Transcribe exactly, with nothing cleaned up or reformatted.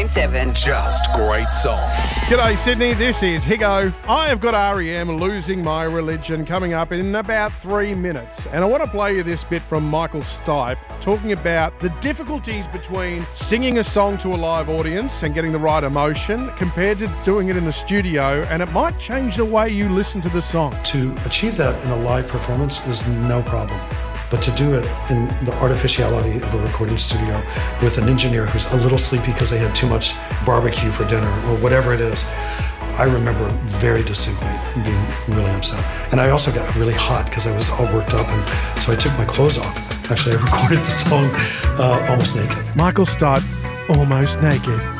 point seven. Just great songs. G'day, Sydney. This is Higo. I have got R E M, Losing My Religion, coming up in about three minutes. And I want to play you this bit from Michael Stipe talking about the difficulties between singing a song to a live audience and getting the right emotion compared to doing it in the studio, and it might change the way you listen to the song. To achieve that in a live performance is no problem. But to do it in the artificiality of a recording studio with an engineer who's a little sleepy because they had too much barbecue for dinner or whatever it is, I remember very distinctly being really upset. And I also got really hot because I was all worked up, and so I took my clothes off. Actually, I recorded the song uh, almost naked. Michael Stipe, Almost Naked.